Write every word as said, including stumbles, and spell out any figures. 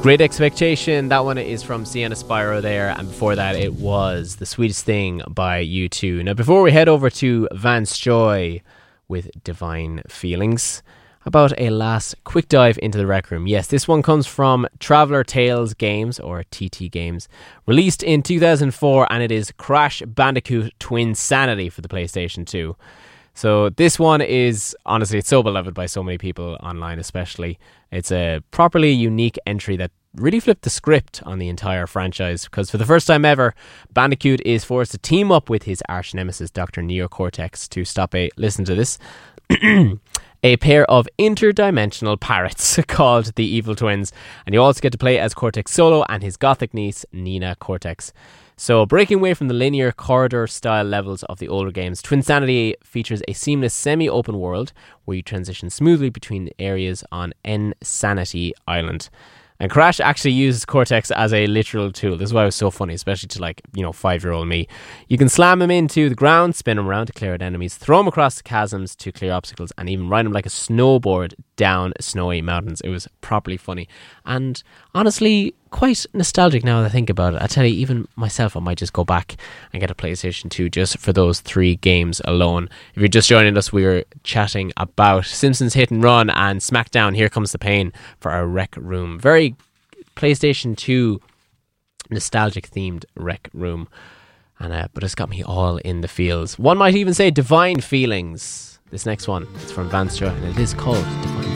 Great Expectation. That one is from Sienna Spyro there, and before that it was The Sweetest Thing by U two. Now before we head over to Vance Joy with Divine Feelings, about a last quick dive into the Rec Room. Yes, this one comes from Traveller Tales Games, or T T Games, released in two thousand four, and it is Crash Bandicoot Twinsanity for the PlayStation two. So this one is, honestly, it's so beloved by so many people online especially. It's a properly unique entry that really flipped the script on the entire franchise, because for the first time ever, Bandicoot is forced to team up with his arch nemesis, Doctor Neocortex, to stop a, listen to this, a pair of interdimensional parrots called the Evil Twins. And you also get to play as Cortex solo and his gothic niece, Nina Cortex. So, breaking away from the linear corridor-style levels of the older games, Twinsanity features a seamless semi-open world where you transition smoothly between areas on N-Sanity Island. And Crash actually uses Cortex as a literal tool. This is why it was so funny, especially to, like, you know, five-year-old me. You can slam him into the ground, spin him around to clear out enemies, throw him across the chasms to clear obstacles, and even ride him like a snowboard down snowy mountains. It was properly funny. And honestly, quite nostalgic now that I think about it. I tell you, even myself, I might just go back and get a PlayStation two just for those three games alone. If you're just joining us, we were chatting about Simpsons Hit and Run and SmackDown Here Comes the Pain for our Rec Room. Very PlayStation two nostalgic themed Rec Room. And uh, but it's got me all in the feels. One might even say Divine Feelings. This next one is from Vance Joy, and it is called Divine